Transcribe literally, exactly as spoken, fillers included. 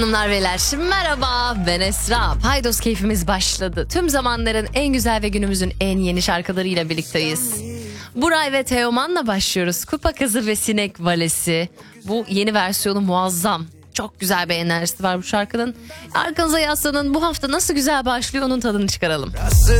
Hanımlar beyler merhaba, ben Esra. Paydos keyfimiz başladı. Tüm zamanların en güzel ve günümüzün en yeni şarkılarıyla birlikteyiz. Buray ve Teoman'la başlıyoruz. Kupa Kızı ve Sinek Valesi. Bu yeni versiyonu muazzam. Çok güzel bir enerjisi var bu şarkının. Arkanıza yaslanın, bu hafta nasıl güzel başlıyor onun tadını çıkaralım.